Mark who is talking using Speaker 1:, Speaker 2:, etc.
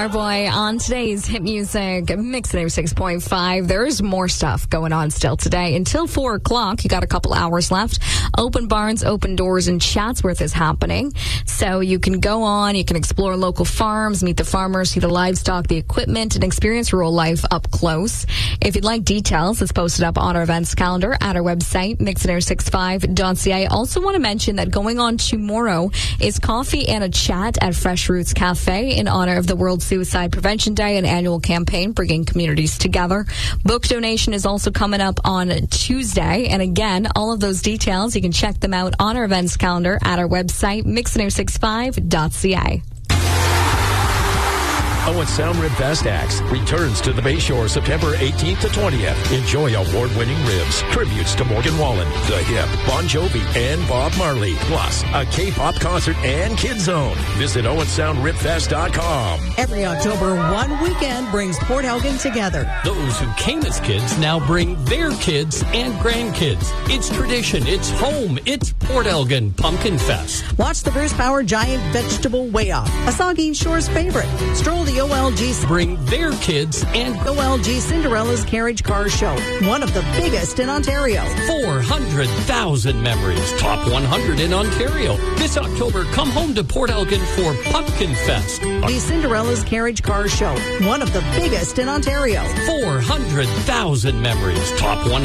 Speaker 1: Starboy on today's Hit Music Mix 96.5. There's more stuff going on still today. Until 4 o'clock, you got a couple hours left. Open barns, open doors in Chatsworth is happening. So you can go on, you can explore local farms, meet the farmers, see the livestock, the equipment, and experience rural life up close. If you'd like details, it's posted up on our events calendar at our website, mix965.ca. Also want to mention that going on tomorrow is coffee and a chat at Fresh Roots Cafe in honor of the World Suicide Prevention Day, an annual campaign bringing communities together. Book donation is also coming up on Tuesday. And again, all of those details, you can check them out on our events calendar at our website, mix965.ca.
Speaker 2: Owen Sound Rib Fest Acts returns to the Bayshore September 18th to 20th. Enjoy award-winning ribs, tributes to Morgan Wallen, The Hip, Bon Jovi, and Bob Marley. Plus, a K-pop concert and Kids Zone. Visit OwenSoundRibFest.com.
Speaker 3: Every October, one weekend brings Port Elgin together.
Speaker 4: Those who came as kids now bring their kids and grandkids. It's tradition, it's home, it's Port Elgin Pumpkin Fest.
Speaker 3: Watch the Bruce Power Giant Vegetable Weigh-Off, a Saugeen Shore's favorite. Stroll the OLG.
Speaker 4: Bring their kids and
Speaker 3: OLG Cinderella's Carriage Car Show, one of the biggest in Ontario.
Speaker 4: 400,000 memories, top 100 in Ontario. This October, come home to Port Elgin for Pumpkin Fest.
Speaker 3: The Cinderella's Carriage Car Show, one of the biggest in Ontario.
Speaker 4: 400,000 memories, top 100.